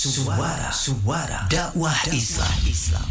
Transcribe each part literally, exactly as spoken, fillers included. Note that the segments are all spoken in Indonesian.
Suara Suara Dakwah Islam Islam.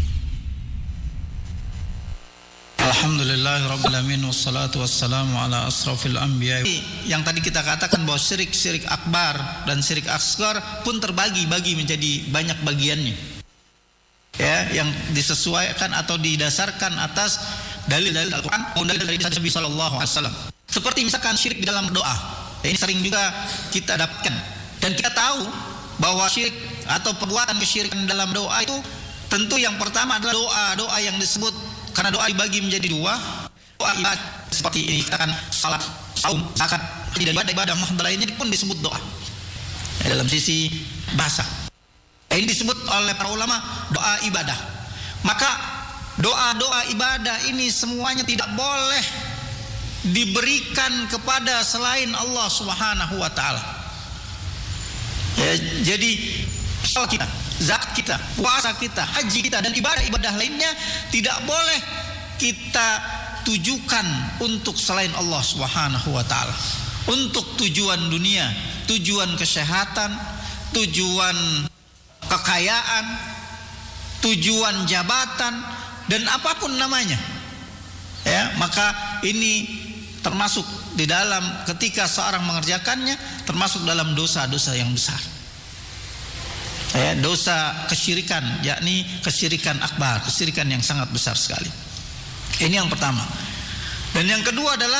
Alhamdulillahirabbil alamin wassalatu wassalamu ala asrafil anbiya. Yang tadi kita katakan bahwa syirik syirik akbar dan syirik asghar pun terbagi-bagi menjadi banyak bagiannya. Ya, yang disesuaikan atau didasarkan atas dalil-dalil Al-Qur'an maupun dalil dari Nabi sallallahu alaihi wasallam. Seperti misalkan syirik di dalam doa. Ini sering juga kita dapatkan dan kita tahu bahwa syirik atau perbuatan kesyirikan dalam doa itu tentu yang pertama adalah doa-doa yang disebut, karena doa dibagi menjadi dua, doa ibadah seperti ini katakan salat, saum, zakat, dan ibadah-ibadah muhdalah lainnya pun disebut doa. Ya, dalam sisi bahasa. Ini disebut oleh para ulama doa ibadah. Maka doa-doa ibadah ini semuanya tidak boleh diberikan kepada selain Allah Subhanahu wa taala. Ya, jadi salat kita, zakat kita, puasa kita, haji kita dan ibadah-ibadah lainnya tidak boleh kita tujukan untuk selain Allah Subhanahu wa taala. Untuk tujuan dunia, tujuan kesehatan, tujuan kekayaan, tujuan jabatan dan apapun namanya. Ya, maka ini termasuk di dalam ketika seorang mengerjakannya termasuk dalam dosa-dosa yang besar. Ya, dosa kesyirikan, yakni kesyirikan akbar, kesyirikan yang sangat besar sekali. Ini yang pertama. Dan yang kedua adalah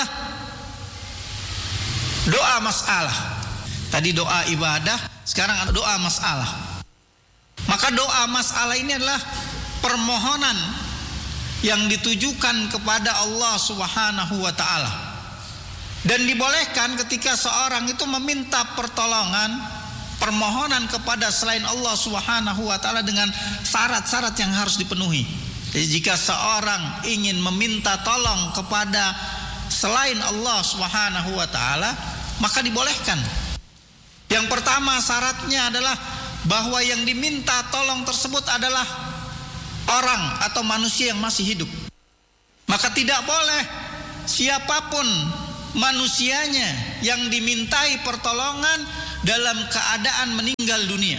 doa masalah. Tadi doa ibadah, sekarang ada doa masalah. Maka doa masalah ini adalah permohonan yang ditujukan kepada Allah Subhanahu wa taala. Dan dibolehkan ketika seorang itu meminta pertolongan, permohonan kepada selain Allah Subhanahu wa taala dengan syarat-syarat yang harus dipenuhi. Jadi jika seorang ingin meminta tolong kepada selain Allah Subhanahu wa taala, maka dibolehkan. Yang pertama syaratnya adalah bahwa yang diminta tolong tersebut adalah orang atau manusia yang masih hidup. Maka tidak boleh siapapun manusianya yang dimintai pertolongan dalam keadaan meninggal dunia,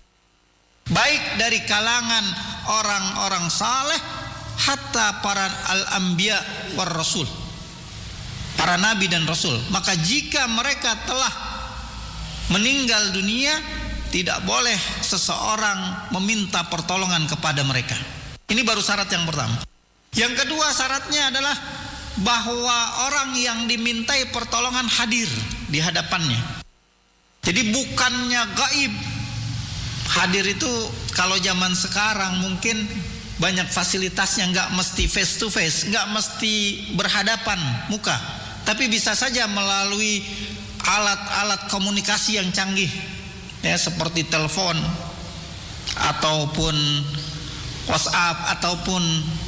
baik dari kalangan orang-orang saleh hatta para al-anbiya war rasul, para nabi dan rasul. Maka jika mereka telah meninggal dunia, tidak boleh seseorang meminta pertolongan kepada mereka. Ini baru syarat yang pertama. Yang kedua syaratnya adalah bahwa orang yang dimintai pertolongan hadir di hadapannya. Jadi bukannya gaib. Hadir itu kalau zaman sekarang mungkin banyak fasilitasnya, nggak mesti face to face, nggak mesti berhadapan muka, tapi bisa saja melalui alat-alat komunikasi yang canggih, ya, seperti telepon ataupun WhatsApp ataupun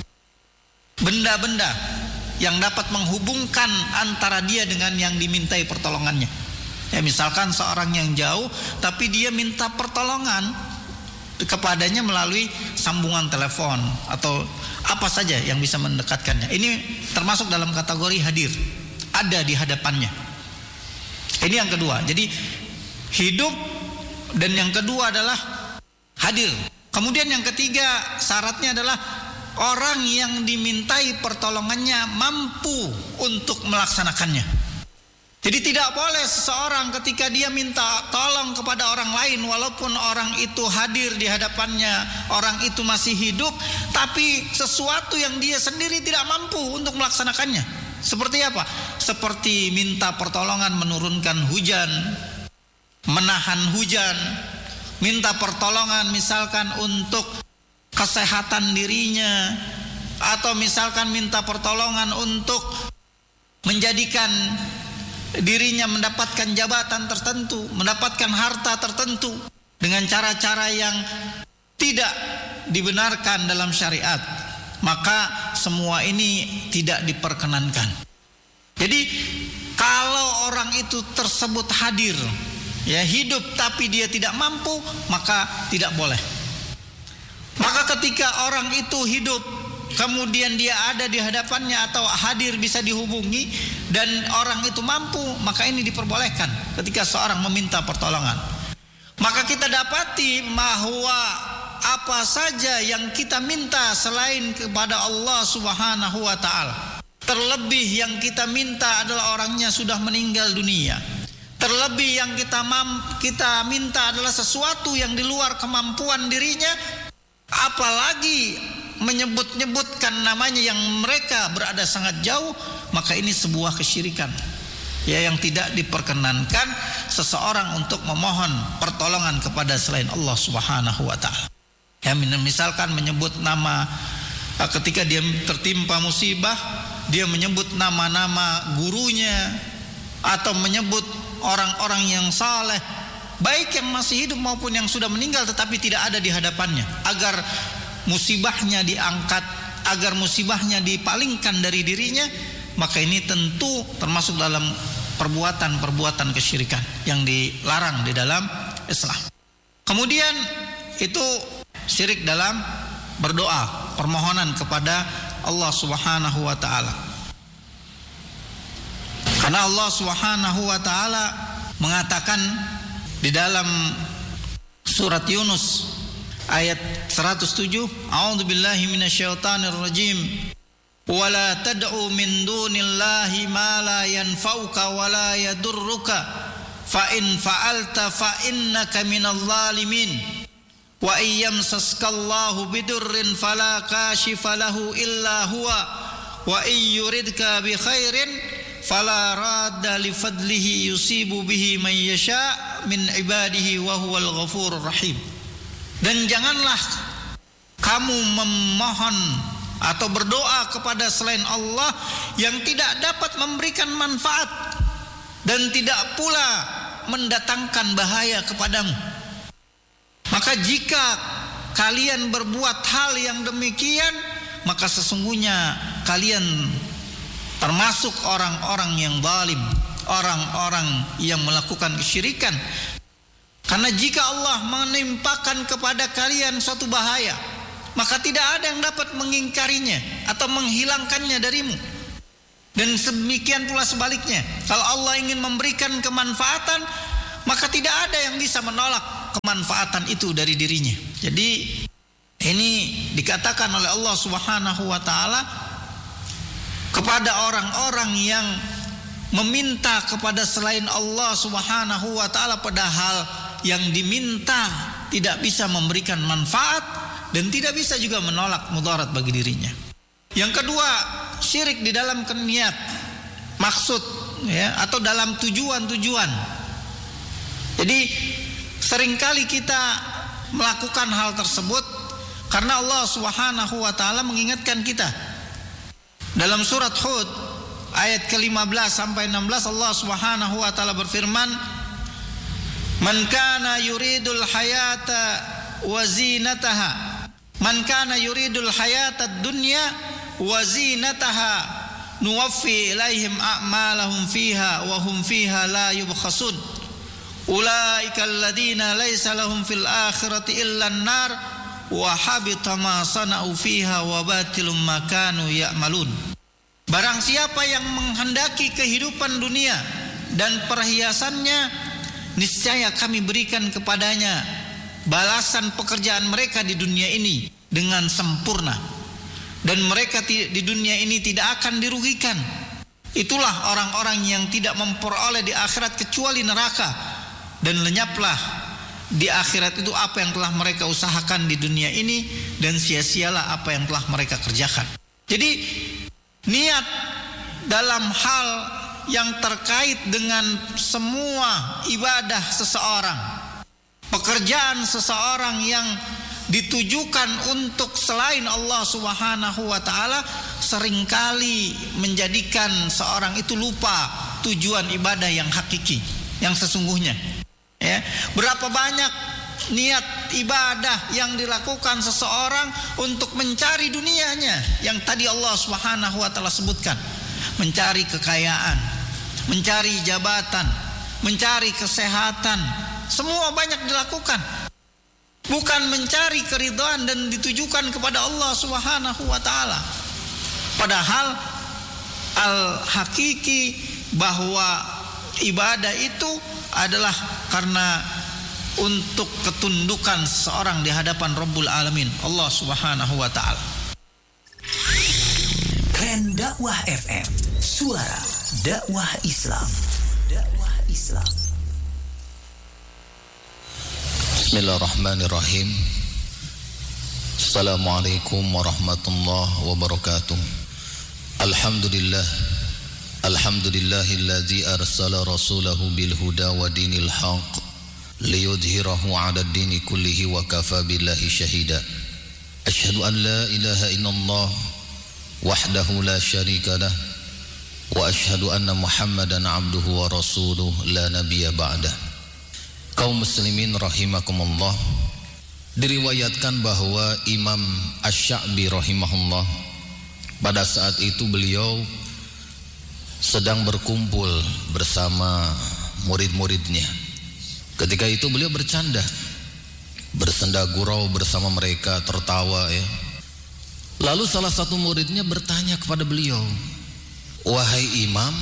benda-benda yang dapat menghubungkan antara dia dengan yang dimintai pertolongannya. Ya, misalkan seorang yang jauh tapi dia minta pertolongan kepadanya melalui sambungan telepon atau apa saja yang bisa mendekatkannya. Ini termasuk dalam kategori hadir, ada di hadapannya. Ini yang kedua. Jadi hidup, dan yang kedua adalah hadir. Kemudian yang ketiga syaratnya adalah orang yang dimintai pertolongannya mampu untuk melaksanakannya. Jadi tidak boleh seseorang ketika dia minta tolong kepada orang lain, walaupun orang itu hadir di hadapannya, orang itu masih hidup, tapi sesuatu yang dia sendiri tidak mampu untuk melaksanakannya. Seperti apa? Seperti minta pertolongan menurunkan hujan, menahan hujan, minta pertolongan misalkan untuk kesehatan dirinya, atau misalkan minta pertolongan untuk menjadikan dirinya mendapatkan jabatan tertentu, mendapatkan harta tertentu dengan cara-cara yang tidak dibenarkan dalam syariat, maka semua ini tidak diperkenankan. Jadi kalau orang itu tersebut hadir, ya, hidup tapi dia tidak mampu, maka tidak boleh. Maka ketika orang itu hidup kemudian dia ada di hadapannya atau hadir bisa dihubungi dan orang itu mampu, maka ini diperbolehkan ketika seorang meminta pertolongan. Maka kita dapati bahwa apa saja yang kita minta selain kepada Allah Subhanahu wa taala, terlebih yang kita minta adalah orangnya sudah meninggal dunia. Terlebih yang kita mam, kita minta adalah sesuatu yang di luar kemampuan dirinya, apalagi menyebut-nyebutkan namanya yang mereka berada sangat jauh, maka ini sebuah kesyirikan. Ya, yang tidak diperkenankan seseorang untuk memohon pertolongan kepada selain Allah Subhanahu wa taala. Ya, misalkan menyebut nama ketika dia tertimpa musibah, dia menyebut nama-nama gurunya atau menyebut orang-orang yang saleh, baik yang masih hidup maupun yang sudah meninggal tetapi tidak ada di hadapannya, agar musibahnya diangkat, agar musibahnya dipalingkan dari dirinya, maka ini tentu termasuk dalam perbuatan-perbuatan kesyirikan yang dilarang di dalam Islam. Kemudian itu syirik dalam berdoa, permohonan kepada Allah Subhanahu wa taala. Karena Allah Subhanahu wa taala mengatakan di dalam surat Yunus ayat seratus tujuh, A'udzubillahi minasyaitonir rajim. Wala tad'u min dunillahi ma la yanfa'uka wa la yadurruka fa in fa'alta fa innaka minal zalimin wa iyyamsaskallahu bidurrin fala kashifa lahu illa huwa wa iyyuridka bi khairin fala radda li fadlihi yusibu bihi man yasha' min ibadihi wa huwal ghafurur rahim. Dan janganlah kamu memohon atau berdoa kepada selain Allah yang tidak dapat memberikan manfaat dan tidak pula mendatangkan bahaya kepadamu. Maka jika kalian berbuat hal yang demikian, maka sesungguhnya kalian termasuk orang-orang yang zalim, orang-orang yang melakukan kesyirikan. Karena jika Allah menimpakan kepada kalian suatu bahaya, maka tidak ada yang dapat mengingkarinya atau menghilangkannya darimu. Dan demikian pula sebaliknya, kalau Allah ingin memberikan kemanfaatan, maka tidak ada yang bisa menolak kemanfaatan itu dari dirinya. Jadi ini dikatakan oleh Allah Subhanahu wa taala kepada orang-orang yang meminta kepada selain Allah Subhanahu wa taala, padahal yang diminta tidak bisa memberikan manfaat dan tidak bisa juga menolak mudarat bagi dirinya. Yang kedua, syirik di dalam niat, maksud, ya, atau dalam tujuan-tujuan. Jadi seringkali kita melakukan hal tersebut karena Allah Subhanahu wa taala mengingatkan kita. Dalam surat Hud ayat ke lima belas sampai enam belas Allah Subhanahu wa taala berfirman, "Man kana yuridul hayata wa zinataha Man kana yuridul hayatad dunya wa zinataha nuwaffi ilaihim a'malahum fiha wa hum fiha la yubkhasun ulaika alladziina laysa lahum fil akhirati illa an-nar wa habita ma sana'u fiha wa batilum ma kanu ya'malun." Barang siapa yang menghendaki kehidupan dunia dan perhiasannya, niscaya kami berikan kepadanya balasan pekerjaan mereka di dunia ini dengan sempurna, dan mereka di dunia ini tidak akan dirugikan. Itulah orang-orang yang tidak memperoleh di akhirat kecuali neraka, dan lenyaplah di akhirat itu apa yang telah mereka usahakan di dunia ini, dan sia-sialah apa yang telah mereka kerjakan. Jadi niat dalam hal yang terkait dengan semua ibadah seseorang, pekerjaan seseorang yang ditujukan untuk selain Allah Subhanahu wa taala, seringkali menjadikan seorang itu lupa tujuan ibadah yang hakiki, yang sesungguhnya. Ya, berapa banyak niat ibadah yang dilakukan seseorang untuk mencari dunianya, yang tadi Allah Subhanahu wa taala sebutkan, mencari kekayaan, mencari jabatan, mencari kesehatan, semua banyak dilakukan, bukan mencari keridhaan dan ditujukan kepada Allah Subhanahu wa taala. Padahal al-hakiki bahwa ibadah itu adalah karena untuk ketundukan seorang di hadapan Rabbul Alamin, Allah Subhanahu wa taala. Keren Dakwah F M, suara dakwah Islam. Dakwah Islam. Bismillahirrahmanirrahim. Assalamualaikum warahmatullahi wabarakatuh. Alhamdulillah. Alhamdulillahilladzi arsala rasulahu bil huda wa dinil haqq liyudhhirahu 'ala ad-dini kullihi wa kafa billahi shahida. Asyhadu an la ilaha illallah wahdahu la syarika lah wa asyhadu anna Muhammadan 'abduhu wa rasuluhu la nabiyya ba'dah. Kaum muslimin rahimakumullah, diriwayatkan bahwa Imam Asy-Sya'bi rahimahullah pada saat itu beliau sedang berkumpul bersama murid-muridnya. Ketika itu beliau bercanda, bersenda gurau bersama mereka, tertawa ya. Lalu salah satu muridnya bertanya kepada beliau, "Wahai Imam,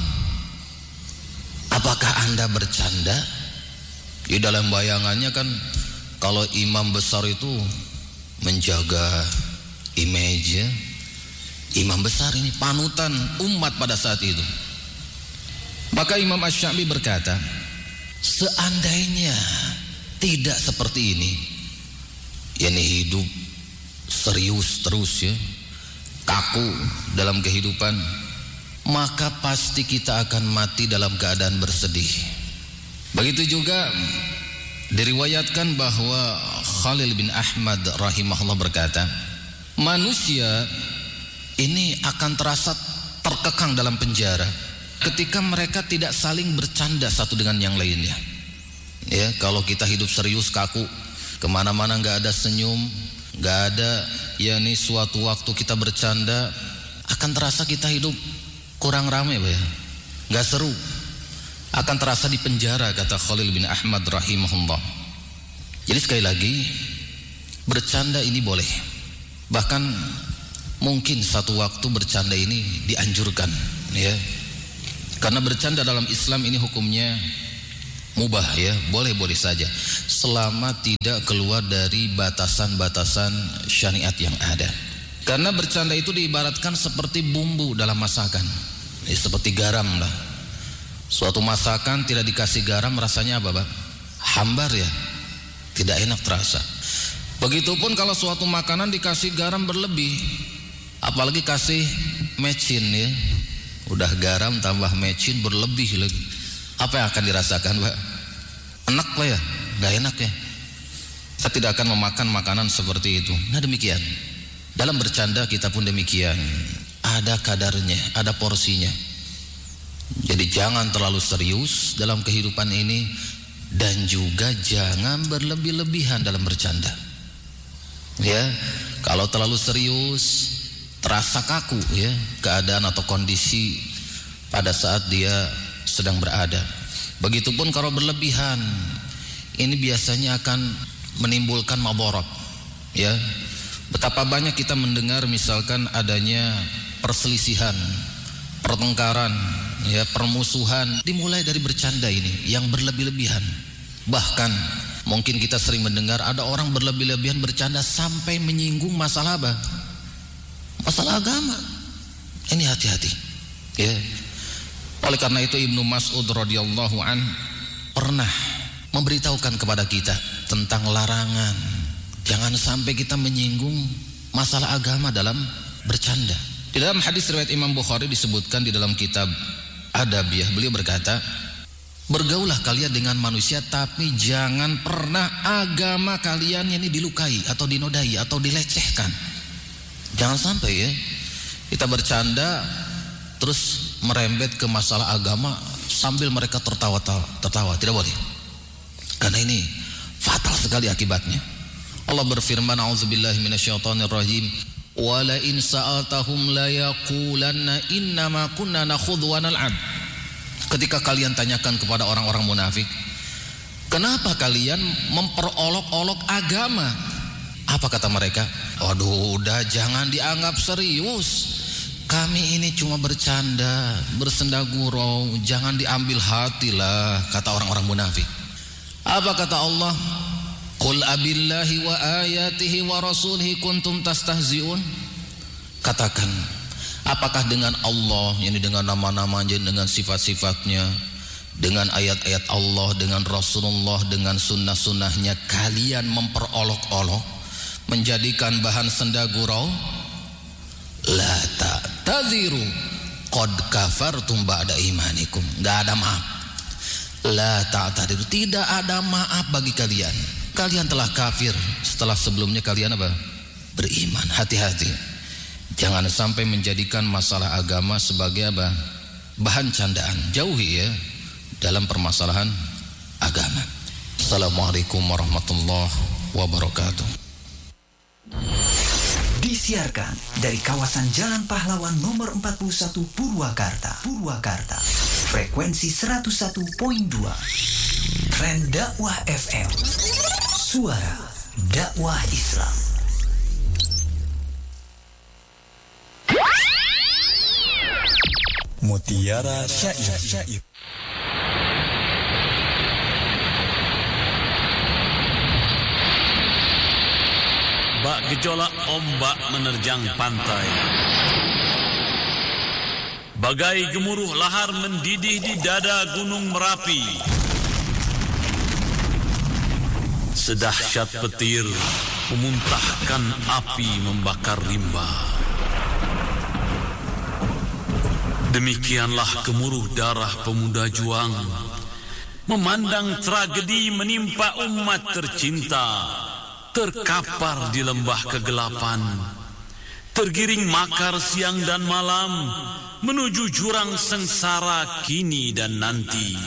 apakah Anda bercanda?" Di dalam bayangannya kan kalau imam besar itu menjaga image ya. Imam besar ini panutan umat pada saat itu. Maka Imam Asy-Sya'bi berkata, seandainya tidak seperti ini, yakni hidup serius terus ya, kaku dalam kehidupan, maka pasti kita akan mati dalam keadaan bersedih. Begitu juga diriwayatkan bahwa Khalil bin Ahmad rahimahullah berkata, manusia ini akan terasa terkekang dalam penjara ketika mereka tidak saling bercanda satu dengan yang lainnya. Ya, kalau kita hidup serius kaku, kemana-mana nggak ada senyum, nggak ada, ya nih suatu waktu kita bercanda, akan terasa kita hidup kurang ramai, ya, nggak seru, akan terasa di penjara, kata Khalil bin Ahmad rahimahullah. Jadi sekali lagi, bercanda ini boleh, bahkan mungkin satu waktu bercanda ini dianjurkan, ya, karena bercanda dalam Islam ini hukumnya mubah, ya, boleh-boleh saja selama tidak keluar dari batasan-batasan syariat yang ada. Karena bercanda itu diibaratkan seperti bumbu dalam masakan, ya, seperti garam lah. Suatu masakan tidak dikasih garam rasanya apa, Pak? Hambar ya, tidak enak terasa. Begitupun kalau suatu makanan dikasih garam berlebih, apalagi kasih mecin ya, udah garam tambah mecin berlebih lagi, apa yang akan dirasakan, Pak? Enak Pak ya? Gak enak ya? Kita tidak akan memakan makanan seperti itu. Nah demikian, dalam bercanda kita pun demikian, ada kadarnya, ada porsinya. Jadi jangan terlalu serius dalam kehidupan ini, dan juga jangan berlebih-lebihan dalam bercanda. Ya, kalau terlalu serius terasa kaku ya keadaan atau kondisi pada saat dia sedang berada. Begitupun kalau berlebihan, ini biasanya akan menimbulkan maborot ya. Betapa banyak kita mendengar misalkan adanya perselisihan, pertengkaran ya, permusuhan dimulai dari bercanda ini yang berlebih-lebihan. Bahkan mungkin kita sering mendengar ada orang berlebih-lebihan bercanda sampai menyinggung masalah apa? Masalah agama. Ini hati-hati ya. Oleh karena itu Ibnu Mas'ud radhiyallahu an pernah memberitahukan kepada kita tentang larangan jangan sampai kita menyinggung masalah agama dalam bercanda. Di dalam hadis riwayat Imam Bukhari disebutkan di dalam kitab Adabiyah, beliau berkata, bergaulah kalian dengan manusia tapi jangan pernah agama kalian ini dilukai atau dinodai atau dilecehkan. Jangan sampai ya kita bercanda terus merembet ke masalah agama sambil mereka tertawa-tawa, tertawa. Tidak boleh, karena ini fatal sekali akibatnya. Allah berfirman, a'udzubillahi minasyaitonirrajim, wala in sa'altahum la yaqulanna innama kunna nakhudhu wa nal'ab. Ketika kalian tanyakan kepada orang-orang munafik, kenapa kalian memperolok-olok agama? Apa kata mereka? Waduh, udah jangan dianggap serius. Kami ini cuma bercanda, bersenda gurau, jangan diambil hati lah, kata orang-orang munafik. Apa kata Allah? Qul abillahi wa ayatihi wa rasulihi kuntum tastahzi'un. Katakan, apakah dengan Allah, yakni dengan nama-namanya, dengan sifat-sifatnya, dengan ayat-ayat Allah, dengan Rasulullah, dengan sunnah-sunnahnya kalian memperolok-olok, menjadikan bahan senda gurau? La ta'tadhiru qad kafartum ba'da imanikum. Enggak ada maaf. La ta'tadhiru, tidak ada maaf bagi kalian. Kalian telah kafir setelah sebelumnya kalian apa? Beriman. Hati-hati. Jangan sampai menjadikan masalah agama sebagai apa? Bahan candaan. Jauhi ya dalam permasalahan agama. Assalamualaikum warahmatullahi wabarakatuh. Disiarkan dari kawasan Jalan Pahlawan nomor empat puluh satu Purwakarta. Purwakarta. Frekuensi seratus satu koma dua. Tren Dakwah F M. Suara dakwah Islam. Mutiara Syair. Bak gejolak ombak menerjang pantai, bagai gemuruh lahar mendidih di dada gunung Merapi. Sedahsyat petir memuntahkan api membakar rimba. Demikianlah gemuruh darah pemuda juang memandang tragedi menimpa umat tercinta, terkapar di lembah kegelapan, tergiring makar siang dan malam menuju jurang sengsara kini dan nanti.